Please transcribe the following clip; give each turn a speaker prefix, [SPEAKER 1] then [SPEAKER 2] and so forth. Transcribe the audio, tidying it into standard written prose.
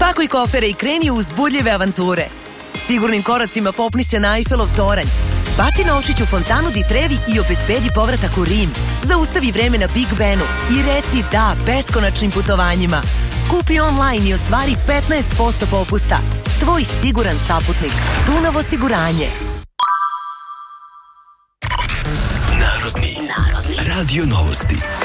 [SPEAKER 1] Spakuj kofere i kreni u uzbudljive avanture. Sigurnim koracima popni se na Eiffelov toranj. Baci novčić u fontanu di Trevi i obezbedi povratak u Rim. Zaustavi vreme na Big Benu i reci da beskonačnim putovanjima. Kupi online i ostvari 15% popusta. Tvoj siguran saputnik. Dunav osiguranje.
[SPEAKER 2] Narodni radio novosti.